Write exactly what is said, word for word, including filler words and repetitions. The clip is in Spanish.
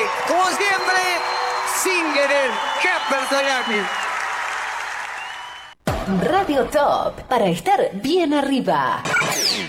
como siempre, sin querer, Casper Sayaki. Radio Top, para estar bien arriba.